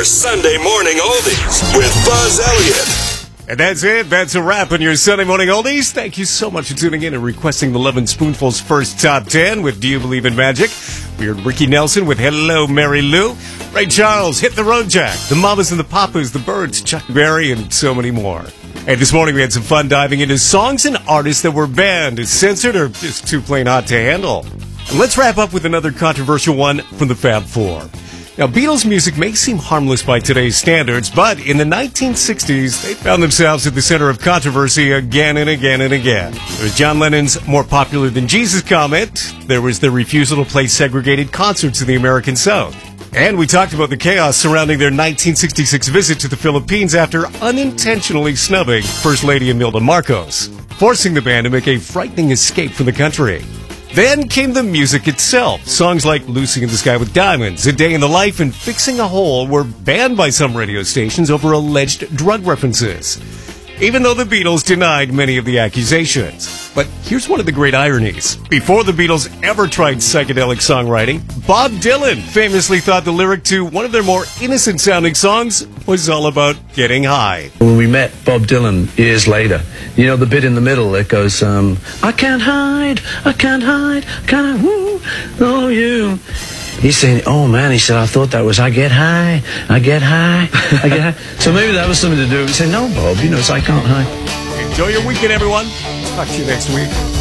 your Sunday morning oldies with Buzz Elliott. And that's it. That's a wrap on your Sunday morning oldies. Thank you so much for tuning in and requesting the Lovin' Spoonful's first top 10 with Do You Believe in Magic? We heard Ricky Nelson with Hello, Mary Lou. Ray Charles, Hit the Road Jack. The Mamas and the Papas, The Birds, Chuck Berry, and so many more. And this morning we had some fun diving into songs and artists that were banned, censored, or just too plain hot to handle. And let's wrap up with another controversial one from the Fab Four. Now, Beatles music may seem harmless by today's standards, but in the 1960s, they found themselves at the center of controversy again and again and again. There was John Lennon's "more popular than Jesus" comment. There was their refusal to play segregated concerts in the American South. And we talked about the chaos surrounding their 1966 visit to the Philippines after unintentionally snubbing First Lady Imelda Marcos, forcing the band to make a frightening escape from the country. Then came the music itself. Songs like Lucy in the Sky with Diamonds, A Day in the Life, and Fixing a Hole were banned by some radio stations over alleged drug references, even though the Beatles denied many of the accusations. But here's one of the great ironies. Before the Beatles ever tried psychedelic songwriting, Bob Dylan famously thought the lyric to one of their more innocent-sounding songs was all about getting high. When we met Bob Dylan years later, you know the bit in the middle that goes, I can't hide, woo, oh you. He's saying, oh man, he said, I thought that was, I get high. So maybe that was something to do. He said, no, Bob, you know, it's I can't hide. Enjoy your weekend, everyone. Talk to you next week.